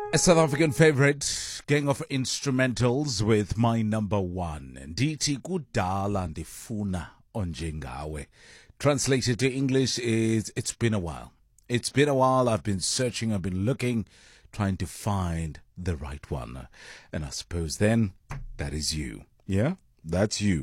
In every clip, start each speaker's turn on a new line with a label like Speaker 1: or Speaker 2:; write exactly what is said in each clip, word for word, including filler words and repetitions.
Speaker 1: A South African favorite, gang of instrumentals with my number one. Ndithi kudala ndifuna onjengawe. Translated to English is, it's been a while. It's been a while. I've been searching, I've been looking, trying to find the right one. And I suppose then, that is you. Yeah? That's you.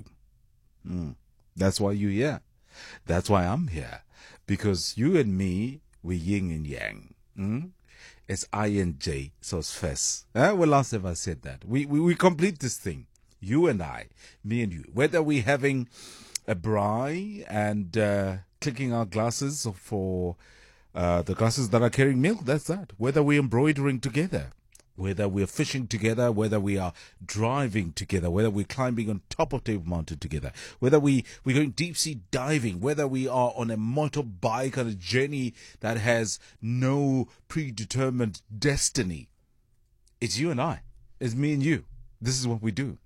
Speaker 1: Mm. That's why you're here. That's why I'm here. Because you and me, we're yin and yang. Mm? It's I and J, so it's Fess. Eh? Well, last time I said that. We, we, we complete this thing. You and I, me and you. Whether we're having a braai and uh, clicking our glasses for uh, the glasses that are carrying milk, that's that. Whether we're embroidering together, whether we're fishing together, whether we are driving together, whether we're climbing on top of Table Mountain together, whether we, we're going deep sea diving, whether we are on a motorbike on a journey that has no predetermined destiny. It's you and I. It's me and you. This is what we do.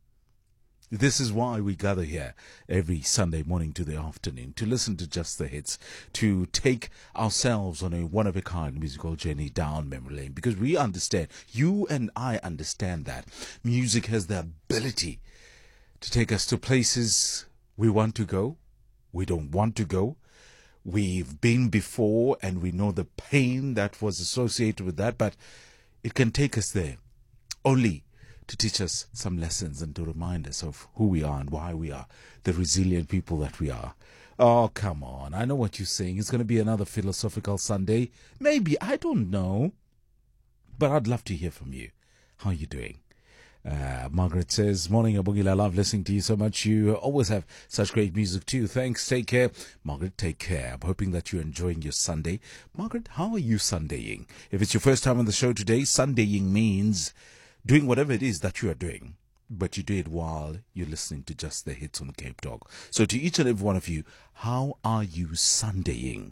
Speaker 1: This is why we gather here every Sunday morning to the afternoon to listen to Just the Hits, to take ourselves on a one-of-a-kind musical journey down memory lane, because we understand, you and I understand that music has the ability to take us to places we want to go, we don't want to go, we've been before and we know the pain that was associated with that, but it can take us there only to teach us some lessons and to remind us of who we are and why we are the resilient people that we are. Oh, come on. I know what you're saying. It's going to be another philosophical Sunday. Maybe. I don't know. But I'd love to hear from you. How are you doing? Uh, Margaret says, morning, Abugila. I love listening to you so much. You always have such great music too. Thanks. Take care. Margaret, take care. I'm hoping that you're enjoying your Sunday. Margaret, how are you Sundaying? If it's your first time on the show today, Sundaying means doing whatever it is that you are doing, but you do it while you're listening to Just the Hits on Cape Talk. So to each and every one of you, how are you Sundaying?